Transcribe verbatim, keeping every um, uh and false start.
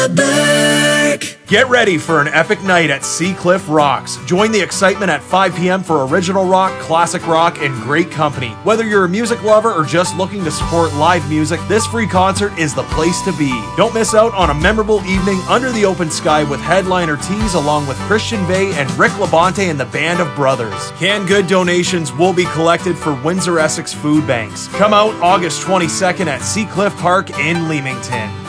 Get ready for an epic night at Seacliff Rocks. Join the excitement at five p.m. for original rock, classic rock, and great company. Whether you're a music lover or just looking to support live music, this free concert is the place to be. Don't miss out on a memorable evening under the open sky with headliner Tease along with Christian Bay and Rick Labonte and the Band of Brothers. Canned good donations will be collected for Windsor Essex Food Banks. Come out August twenty-second at Seacliff Park in Leamington.